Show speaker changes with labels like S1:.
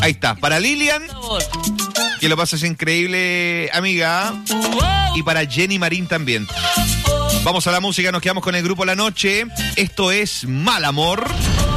S1: Ahí está, para Lilian, que lo pases increíble, amiga. Y para Jenny Marín también. Vamos a la música, nos quedamos con el grupo La Noche. Esto es Mal Amor.